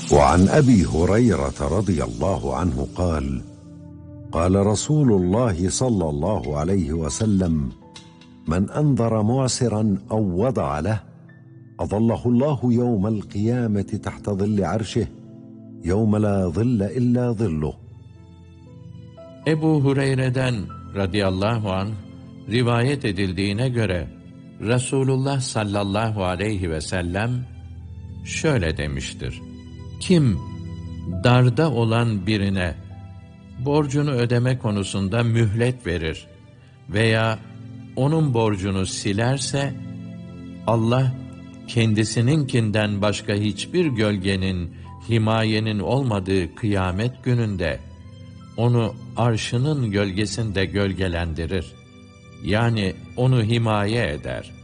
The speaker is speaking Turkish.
وعن أبي هريرة رضي الله عنه قال: قال رسول الله صلى الله عليه وسلم: من أنذر معسرا أو وضع له أظله الله يوم القيامة تحت ظل عرشه يوم لا ظل إلا ظله. Ebu Hureyre'den radıyallahu anh rivayet edildiğine göre Resulullah sallallahu aleyhi ve sellem şöyle demiştir: Kim darda olan birine borcunu ödeme konusunda mühlet verir veya onun borcunu silerse, Allah kendisininkinden başka hiçbir gölgenin, himayenin olmadığı kıyamet gününde onu arşının gölgesinde gölgelendirir. Yani onu himaye eder.